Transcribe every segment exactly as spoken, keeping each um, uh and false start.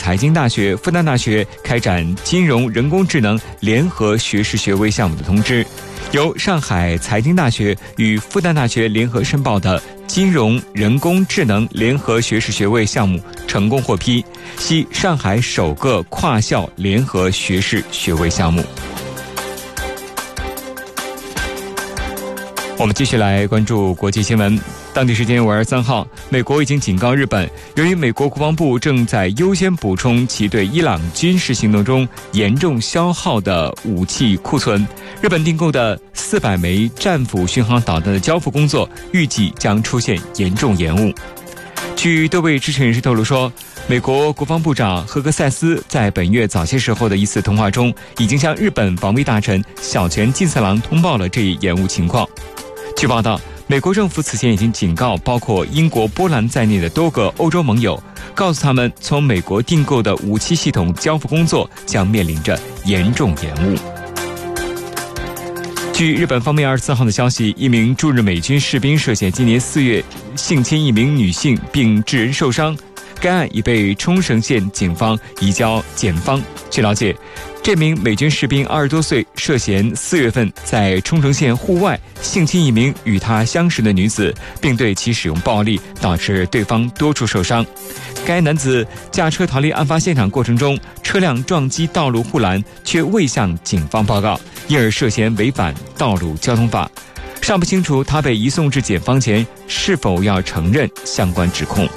财经大学、复旦大学开展金融人工智能联合学士学位项目的通知，由上海财经大学与复旦大学联合申报的金融人工智能联合学士学位项目成功获批，系上海首个跨校联合学士学位项目。我们继续来关注国际新闻。当地时间五月二十三号，美国已经警告日本，由于美国国防部正在优先补充其对伊朗军事行动中严重消耗的武器库存，日本订购的四百枚战斧巡航导弹的交付工作预计将出现严重延误。据多位知情人士透露说，美国国防部长赫格塞斯在本月早些时候的一次通话中，已经向日本防卫大臣小泉进次郎通报了这一延误情况。据报道，美国政府此前已经警告包括英国、波兰在内的多个欧洲盟友，告诉他们从美国订购的武器系统交付工作将面临着严重延误。据日本方面二十四号的消息，一名驻日美军士兵涉嫌今年四月性侵一名女性并致人受伤，该案已被冲绳县警方移交检方。据了解，这名美军士兵二十多岁，涉嫌四月份在冲绳县户外性侵一名与他相识的女子，并对其使用暴力，导致对方多处受伤。该男子驾车逃离案发现场过程中，车辆撞击道路护栏，却未向警方报告，因而涉嫌违反道路交通法。尚不清楚他被移送至检方前是否要承认相关指控。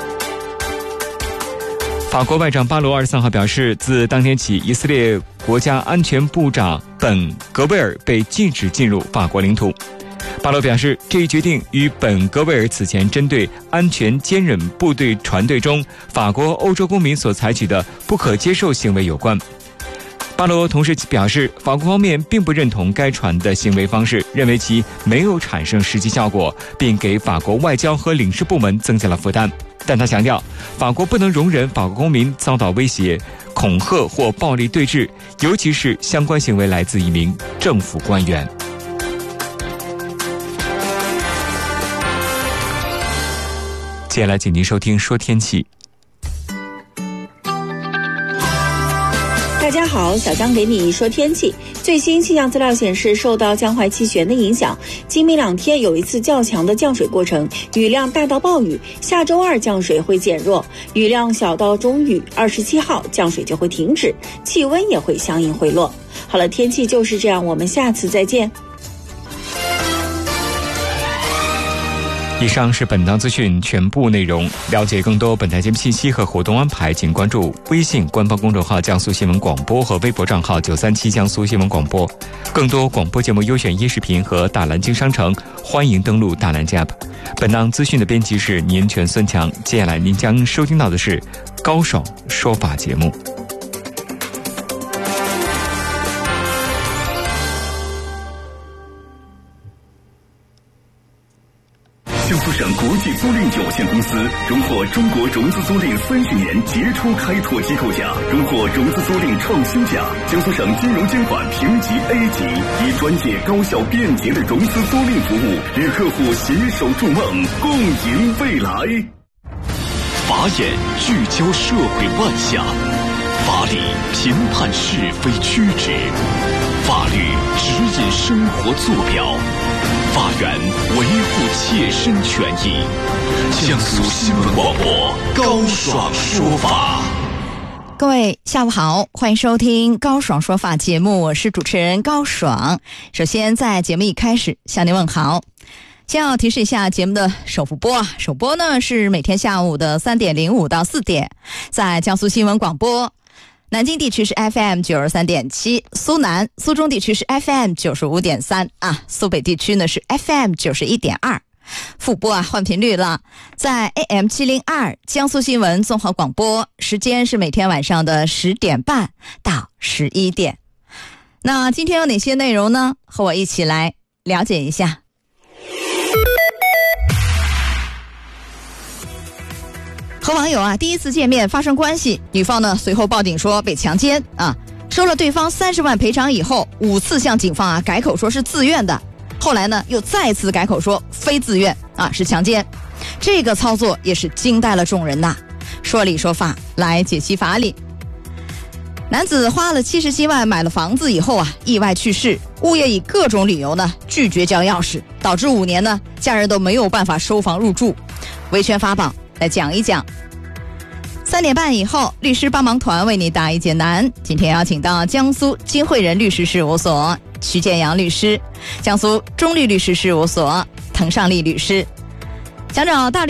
法国外长巴罗二十三号表示，自当天起，以色列国家安全部长本格维尔被禁止进入法国领土。巴罗表示，这一决定与本格维尔此前针对安全坚忍部队船队中法国欧洲公民所采取的不可接受行为有关。巴罗同时表示，法国方面并不认同该船的行为方式，认为其没有产生实际效果，并给法国外交和领事部门增加了负担。但他强调，法国不能容忍法国公民遭到威胁、恐吓或暴力对峙，尤其是相关行为来自一名政府官员。接下来请您收听说天气。 大家好，小江给你说天气。最新气象资料显示，受到江淮气旋的影响，今明两天有一次较强的降水过程，雨量大到暴雨。下周二降水会减弱，雨量小到中雨。二十七号降水就会停止，气温也会相应回落。好了，天气就是这样，我们下次再见。 以上是本档资讯全部内容。了解更多本台节目信息和活动安排，请关注微信官方公众号江苏新闻广播和微博账号九三七江苏新闻广播。更多广播节目优选音视频和大蓝鲸商城，欢迎登录大蓝鲸 App。 本档资讯的编辑是年泉孙强。接下来您将收听到的是高爽说法节目。 江苏省国际租赁有限公司荣获中国融资租赁三十年杰出开拓机构奖，荣获融资租赁创新奖。江苏省金融监管评级 A 级，以专业、高效、便捷的融资租赁服务，与客户携手筑梦，共赢未来。 法眼聚焦社会万象，法理评判是非曲直，法律指引生活坐标。法源维护切身权益。江苏新闻广播高爽说法。 各位下午好，欢迎收听高爽说法节目，我是主持人高爽。首先在节目一开始向您问好。先要提示一下节目的首复播啊，首播呢是每天下午的三点零五到四点，在江苏新闻广播。南京地区是 F M 九十三点七， 苏南苏中地区是 F M 九十五点三 啊，苏北地区呢是 F M 九十一点二。复播啊换频率了，在 A M 七零二 江苏新闻综合广播，时间是每天晚上的十点半到十一点。那今天有哪些内容呢？和我一起来了解一下。和网友啊第一次见面发生关系，女方呢随后报警说被强奸啊，收了对方三十万赔偿以后，五次向警方啊改口说是自愿的，后来呢又再次改口说非自愿啊是强奸。这个操作也是惊呆了众人呐。 说理说法来解析法理。男子花了七十七万买了房子以后啊，意外去世，物业以各种理由呢拒绝交钥匙，导致五年呢家人都没有办法收房入住。维权法宝来讲一讲。三点半以后，律师帮忙团为你答疑解难。今天邀请到江苏金汇人律师事务所徐建阳律师，江苏中律律师事务所滕尚利律师，想找大律